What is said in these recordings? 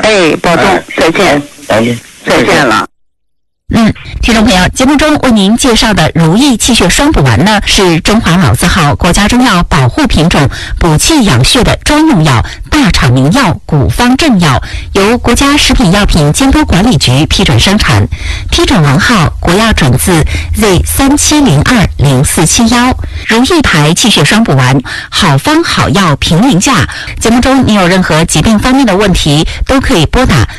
哎，保重，再见，再见了。 听众朋友，节目中为您介绍的如意气血双补丸呢，是中华老字号国家中药保护品种，补气养血的专用药，大厂名药，古方正药，由国家食品药品监督管理局批准生产，批准王号国药准字 Z37020471。如意牌气血双补丸，好方好药平民价。节目中您有任何疾病方面的问题，都可以拨打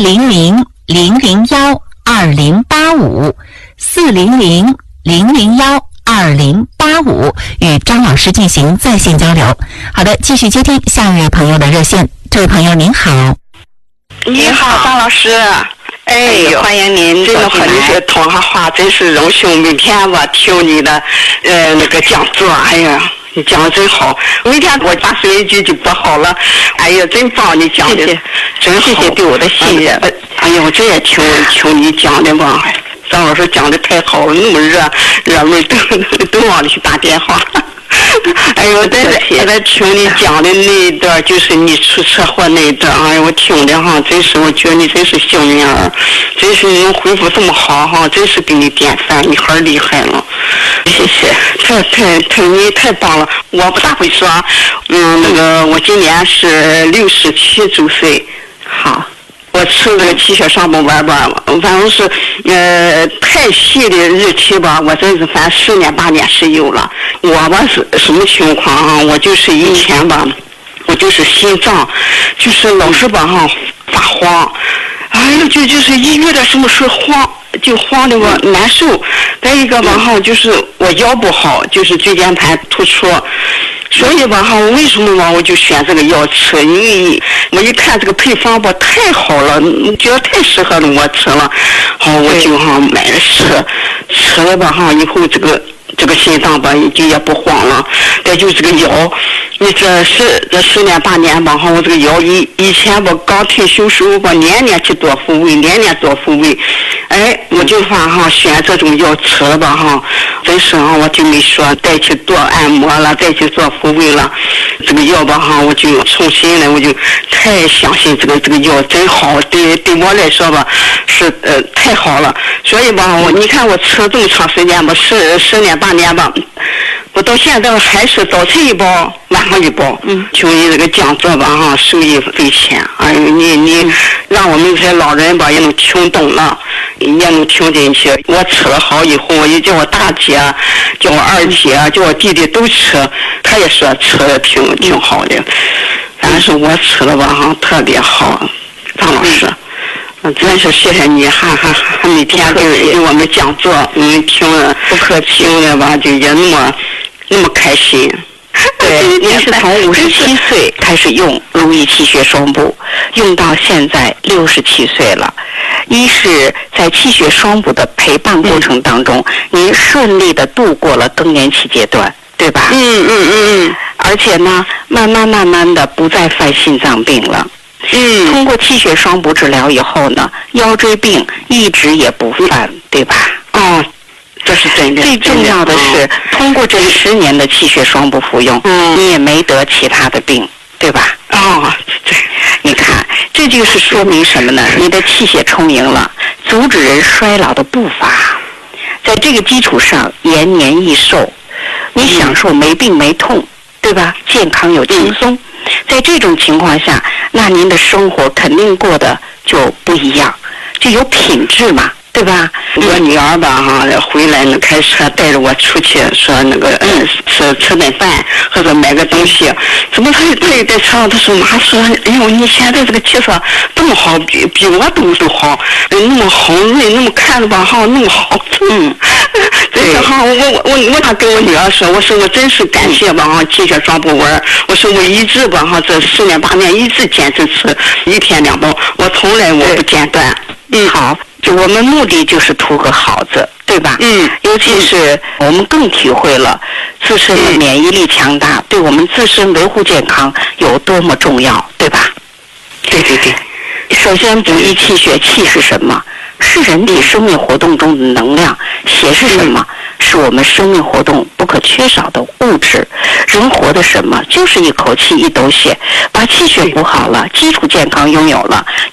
400-001-2085，400-001-2085，与张老师进行在线交流。好的，继续接听下一位朋友的热线。这位朋友您好。 你好，张老师。哎，欢迎您！真的和你是通上话，真是荣幸。每天我听你的那个讲座，哎呀，你讲的真好。每天我把收音机就播好了，哎呀，真棒！你讲的真好，谢谢对我的信任。哎呀，我这也听你讲的吧。张老师讲的太好了，那么热门都往里去打电话。哎呦，我在听你讲的那一段，就是你出车祸那一段，哎呀，我听的哈，真是我觉得你真是幸运儿，真是你能恢复这么好哈，真是给你典范，你很厉害了，谢谢，你太棒了，我不大会说，那个我今年是67周岁，好。我吃这个气血双补丸吧，反正是太细的日期吧，我真是反正10年8年是有了。我吧是什么情况啊？我就是以前吧，我就是心脏就是老是吧哈发慌，哎呀就是一遇到什么事慌就慌的我难受。再一个吧哈，就是我腰不好，就是椎间盘突出。所以吧哈，我为什么嘛我就选这个药吃？因为我一看这个配方吧太好了，觉得太适合了我吃了，好我就哈买了吃了吧哈，以后这个心脏吧也不慌了。再就这个腰，你这10年8年吧哈，我这个腰以前吧刚退休时候吧年去做复位，年做复位，哎我就哈选这种药吃了吧哈，真是啊我就没说再去做按摩了，再去做复位了，这个药吧哈我就重新了，我就太相信这个药真好，对我来说吧是太好了。所以吧你看我吃了这么长时间吧10年8年吧，我到现在还是早晨一包晚上一包。听你这个讲座吧哈，受益匪浅。哎呦你让我们这些老人吧也能听懂了，也能听进去。我吃了好以后，我也叫我大姐叫我二姐叫我弟弟都吃，他也说吃的挺好的。但是我吃了吧哈特别好，张老师真是谢谢你，还每天给我们讲座，听了不客气，听了吧就也那么开心。 对，您是从57岁开始用如意气血双补，用到现在67岁了。一是在气血双补的陪伴过程当中，您顺利的度过了更年期阶段，对吧？而且呢，慢慢的不再犯心脏病了。通过气血双补治疗以后呢，腰椎病一直也不犯，对吧？ 这是真的。 最重要的是，通过这10年的气血双补服用，你也没得其他的病，对吧？ 对。 你看，这就是说明什么呢？你的气血充盈了，阻止人衰老的步伐。在这个基础上，延年益寿，你享受没病没痛，对吧？健康又轻松。在这种情况下，那您的生活肯定过得就不一样，就有品质嘛，对吧？ 我女儿吧哈回来呢，开车带着我出去，说那个吃顿饭或者买个东西，怎么他也在车上，他说妈说，哎呦你现在这个汽车这么好，比我都好，那么红润，那么看着吧哈那么好。真是哈我还跟我女儿说，我说我真是感谢吧哈气血双补丸，我说我一直吧哈这10年8年一直坚持吃1天2包，我从来我不间断。 好，就我们目的就是图个好字，对吧？尤其是我们更体会了自身的免疫力强大，对我们自身维护健康有多么重要，对吧？ 对。 首先，补益气血，气是什么？是人体生命活动中的能量。血是什么？是我们生命活动不可缺少的物质。人活的什么？就是一口气一斗血。把气血补好了，基础健康拥有了，